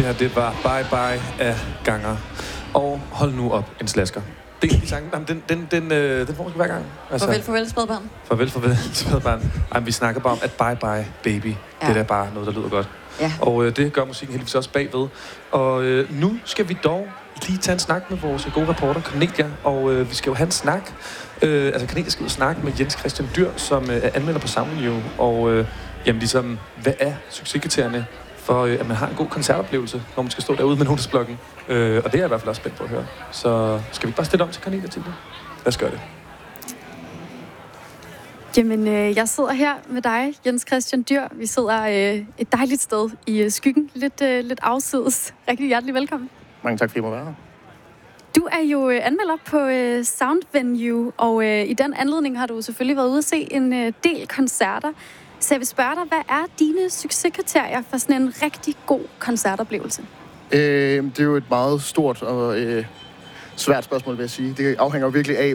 her, det var Bye Bye af Ganger. Og hold nu op, en slasker. Det er de sange. Jamen, den får man hver gang. Altså, farvel, spædbarn. Farvel, spædbarn. Jamen, vi snakker bare om, at Bye Bye Baby, det er da bare noget, der lyder godt. Ja. Og det gør musikken heldigvis også bagved. Og nu skal vi dog lige tage en snak med vores gode reporter, Cornelia. Og vi skal jo have en snak. Cornelia skal ud og snakke med Jens Christian Dyhr, som er anmelder på Soundvenue. Og jamen ligesom, hvad er succeskriterierne for, at man har en god koncertoplevelse, når man skal stå derude med notesblokken? Og det er jeg i hvert fald også spændt på at høre. Så skal vi ikke bare stille om til Cornelia til det? Lad os gøre det. Jamen, jeg sidder her med dig, Jens Christian Dyhr. Vi sidder et dejligt sted i skyggen, lidt afsides. Rigtig hjertelig velkommen. Mange tak, fordi I må være her. Du er jo anmelder på Soundvenue, og i den anledning har du selvfølgelig været ude at se en del koncerter. Så jeg vil spørge dig, hvad er dine succeskriterier for sådan en rigtig god koncertoplevelse? Det er jo et meget stort og svært spørgsmål, vil jeg sige. Det afhænger jo virkelig af,